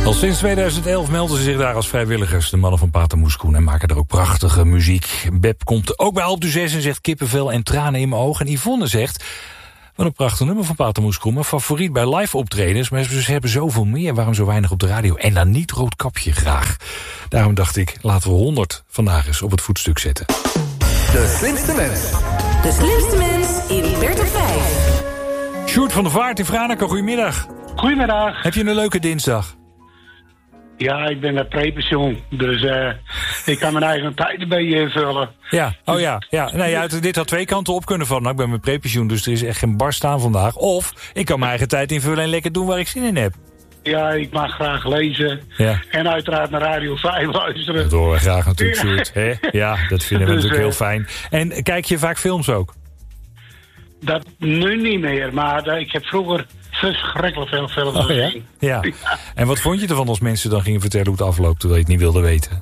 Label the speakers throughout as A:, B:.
A: Al sinds 2011 melden ze zich daar als vrijwilligers, de mannen van Pater Moeskoen, en maken er ook prachtige muziek. Beb komt ook bij Alpe d'Huez en zegt kippenvel en tranen in mijn ogen. En Yvonne zegt, wat een prachtig nummer van Pater Moeskoen, mijn favoriet bij live optredens, maar ze hebben zoveel meer, waarom zo weinig op de radio? En dan niet Roodkapje graag. Daarom dacht ik, laten we 100 vandaag eens op het voetstuk zetten.
B: De slimste mens.
C: De slimste mens in Bert op 5.
A: Sjoerd van der Vaart in Franeker, goedemiddag.
D: Goedemiddag.
A: Heb je een leuke dinsdag?
D: Ja, ik ben met prepensioen, dus ik kan mijn eigen tijd een beetje invullen.
A: Ja, oh ja. Nee, dit had twee kanten op kunnen vallen. Nou, ik ben met prepensioen, dus er is echt geen barst aan vandaag. Of ik kan mijn eigen tijd invullen en lekker doen waar ik zin in heb.
D: Ja, ik mag graag lezen.
A: Ja.
D: En uiteraard naar Radio 5 luisteren.
A: Dat horen we graag natuurlijk, Sjoerd.
D: Ja.
A: Ja, dat vinden we
D: Dus,
A: natuurlijk heel fijn. En kijk je vaak films ook?
D: Dat nu niet meer, maar ik heb vroeger verschrikkelijk veel films gezien.
A: Ja. En wat vond je ervan als mensen dan gingen vertellen hoe het afloopt, terwijl je het niet wilde weten?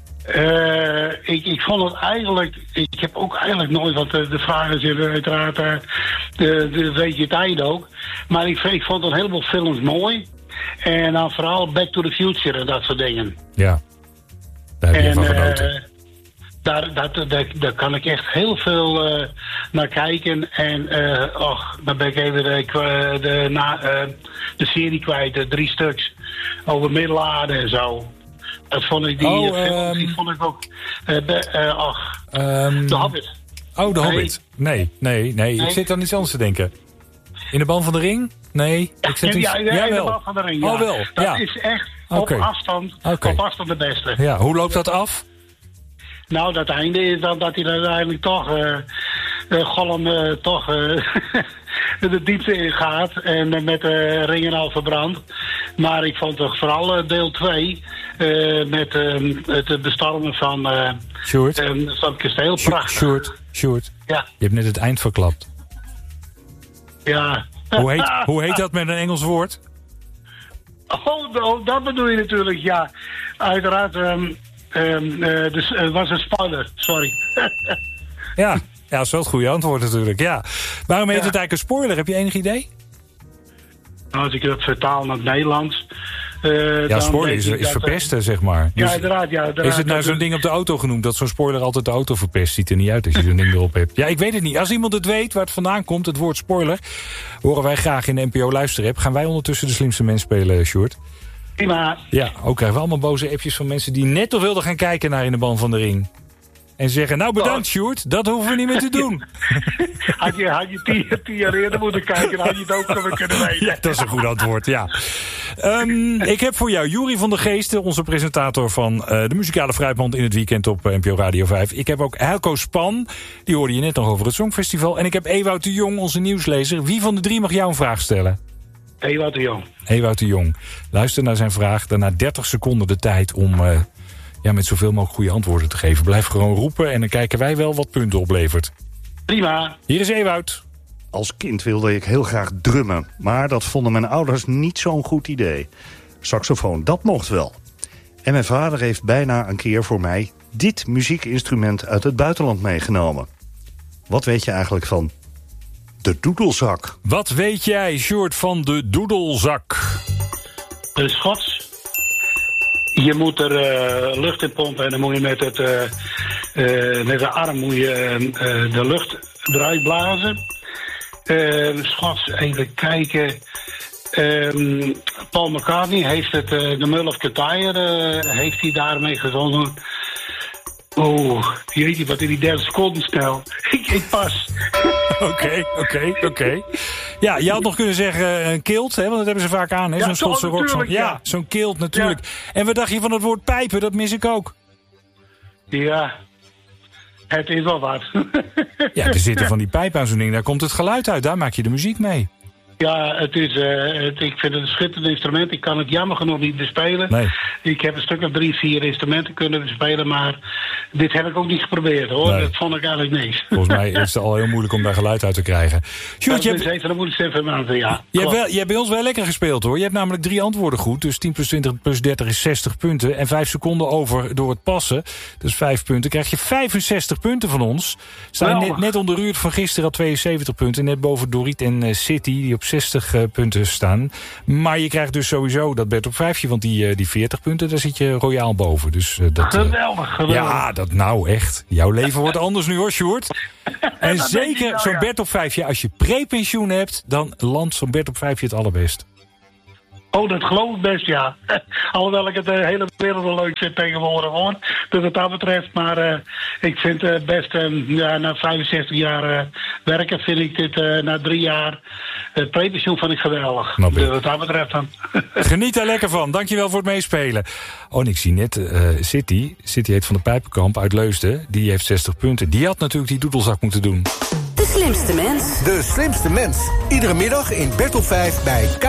D: Ik vond het eigenlijk... Ik heb ook eigenlijk nooit... Want de vragen zitten uiteraard... de weet je het eind ook. Maar ik vond een heleboel films mooi. En dan vooral Back to the Future en dat soort dingen.
A: Ja, daar heb je van genoten.
D: Daar kan ik echt heel veel naar kijken. En dan ben ik even de serie kwijt. 3 stuks over Middelaarde en zo. Dat vond ik die vond ik ook... The Hobbit.
A: Oh, The Hobbit. Nee. Ik zit aan iets anders te denken. In de Band van de Ring? Nee. Ik zit
D: in de Band van de Ring, ja.
A: Oh, wel.
D: Dat is echt op afstand de beste.
A: Ja, hoe loopt dat af?
D: Nou, dat einde is dan dat hij uiteindelijk toch Gollum toch de diepte in gaat en met de ringen al verbrand. Maar ik vond toch vooral deel 2 met het bestormen van het kasteel prachtig.
A: Sjoerd.
D: Ja.
A: Je hebt net het eind verklapt.
D: Ja.
A: Hoe heet dat met een Engels woord?
D: Oh, dat bedoel je natuurlijk, ja. Uiteraard... dus het was een spoiler, sorry.
A: Ja, dat is wel het goede antwoord natuurlijk, ja. Waarom heet het eigenlijk een spoiler? Heb je enig idee?
D: Als ik dat vertaal naar het Nederlands...
A: spoiler is verpesten, zeg maar. Dus
D: ja, inderdaad.
A: Is het nou zo'n ding op de auto genoemd... dat zo'n spoiler altijd de auto verpest? Ziet er niet uit als je zo'n ding erop hebt. Ja, ik weet het niet. Als iemand het weet waar het vandaan komt, het woord spoiler... horen wij graag in de NPO Luisterapp. Gaan wij ondertussen de slimste mens spelen, Sjoerd?
D: Prima.
A: Ja, ook krijgen we allemaal boze appjes van mensen... die net nog wilden gaan kijken naar In de Band van de Ring. En zeggen, nou bedankt Sjoerd, dat hoeven we niet meer te doen.
D: Had je 10 jaar eerder moeten kijken, dan had je het ook kunnen weten.
A: Ja, dat is een goed antwoord, ja. Ik heb voor jou Juri van der Geesten, onze presentator van de muzikale fruitmand in het weekend op NPO Radio 5. Ik heb ook Helco Span, die hoorde je net nog over het Songfestival. En ik heb Ewout de Jong, onze nieuwslezer. Wie van de 3 mag jou een vraag stellen?
D: Ewout de Jong.
A: Ewout de Jong. Luister naar zijn vraag. Daarna 30 seconden de tijd om met zoveel mogelijk goede antwoorden te geven. Blijf gewoon roepen en dan kijken wij wel wat punten oplevert.
D: Prima.
A: Hier is Ewout.
E: Als kind wilde ik heel graag drummen. Maar dat vonden mijn ouders niet zo'n goed idee. Saxofoon, dat mocht wel. En mijn vader heeft bijna een keer voor mij dit muziekinstrument uit het buitenland meegenomen. Wat weet je eigenlijk van de doedelzak?
A: Wat weet jij, Sjoerd, van de doedelzak?
D: Schots. Je moet er lucht in pompen en dan moet je met de arm moet je, de lucht eruit blazen. Schots, even kijken. Paul McCartney heeft het, de Mull of Catire, heeft hij daarmee gezongen. Oh, jeetje, wat in die 30 seconden snel. Ik pas.
A: Oké. Ja, je had nog kunnen zeggen een kilt, hè, want dat hebben ze vaak aan. Hè?
D: Ja,
A: zo'n Schotse rock.
D: Ja,
A: zo'n kilt natuurlijk. Ja. En wat dacht je van het woord pijpen? Dat mis ik ook.
D: Ja, het is wel wat.
A: Ja, er zitten van die pijpen aan zo'n ding. Daar komt het geluid uit. Daar maak je de muziek mee.
D: Ja, ik vind het een schitterend instrument. Ik kan het jammer genoeg niet bespelen.
A: Nee.
D: Ik heb een stuk of 3, 4 instrumenten kunnen bespelen, maar dit heb ik ook niet geprobeerd, hoor. Nee. Dat vond ik eigenlijk niks.
A: Volgens mij is het al heel moeilijk om daar geluid uit te krijgen. Sjoerd,
D: dat is even de moeilijkste informatie, ja.
A: Je hebt bij ons wel lekker gespeeld, hoor. Je hebt namelijk 3 antwoorden goed. Dus 10 plus 20 plus 30 is 60 punten. En 5 seconden over door het passen. Dus 5 punten. Krijg je 65 punten van ons. Sta je net onder Ruud van gisteren al 72 punten. Net boven Doriet en City, die op 60 punten staan. Maar je krijgt dus sowieso dat bed op 5, want die 40 punten, daar zit je royaal boven. Dus,
D: geweldig.
A: Ja, dat nou echt. Jouw leven wordt anders nu hoor, Sjoerd. En zeker zo'n bed op 5, als je prepensioen hebt, dan landt zo'n bed op 5 het allerbest.
D: Oh, dat geloof ik best, ja. Alhoewel ik het de hele wereld wel leuk vind tegenwoordig, hoor. Dus wat dat betreft. Maar ik vind het best, na 65 jaar werken, vind ik dit na 3 jaar... Het prepensioen vond ik geweldig. Dus wat dat betreft dan.
A: Geniet er lekker van. Dankjewel voor het meespelen. Oh, en ik zie net, City heet Van de Pijpenkamp uit Leusden. Die heeft 60 punten. Die had natuurlijk die doedelzak moeten doen.
C: De slimste mens.
B: De slimste mens. Iedere middag in Bert op 5 bij